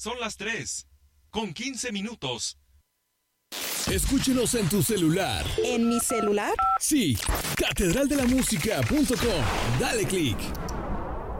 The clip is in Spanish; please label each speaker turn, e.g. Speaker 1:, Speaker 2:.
Speaker 1: Son las 3:15.
Speaker 2: Escúchenos en tu celular.
Speaker 3: ¿En mi celular?
Speaker 2: Sí, catedraldelamusica.com. Dale click.